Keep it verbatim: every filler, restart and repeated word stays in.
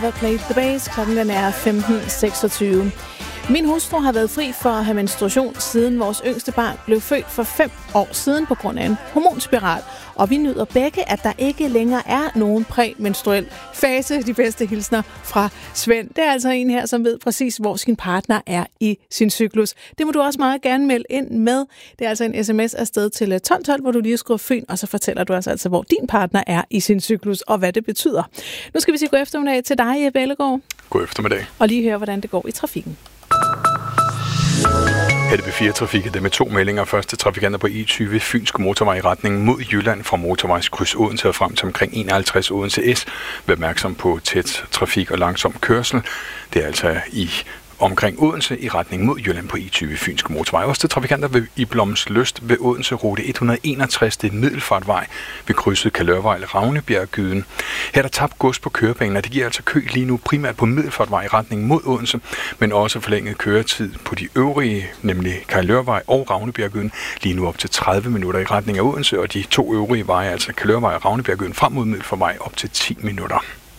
Play the bass. Klokken den er femten seksogtyve. Min hustru har været fri for at have menstruation, siden vores yngste barn blev født for fem år siden på grund af en hormonspiral. Og vi nyder begge, at der ikke længere er nogen præmenstruel fase. De bedste hilsner fra Svend. Det er altså en her, som ved præcis, hvor sin partner er i sin cyklus. Det må du også meget gerne melde ind med. Det er altså en sms afsted til tolv tolv, hvor du lige skriver Fyn, og så fortæller du os altså, hvor din partner er i sin cyklus, og hvad det betyder. Nu skal vi sige god eftermiddag til dig, Jeppe Ellegaard. God eftermiddag. Og lige høre, hvordan det går i trafikken. Her er det B fire Trafikken, det med to meldinger. Første trafikanter på E tyve Fynske Motorvej i retning mod Jylland fra motorvejskryds Odense og frem til omkring enoghalvtreds Odense S. Vær opmærksom på tæt trafik og langsom kørsel. Det er altså i omkring Odense i retning mod Jylland på E tyve Fynske Motorvej. Også til trafikanter ved i Blomslyst ved Odense rute et hundrede og enogtres, det er Middelfartvej ved krydset Kalørvej Ravnebjerggyden. Her er der tabt gods på kørebanen, og det giver altså kø lige nu primært på Middelfartvej i retning mod Odense, men også forlænget køretid på de øvrige, nemlig Kalørvej og Ravnebjerggyden, lige nu op til tredive minutter i retning af Odense, og de to øvrige veje, altså Kalørvej og Ravnebjerggyden frem mod Middelfartvej op til ti minutter.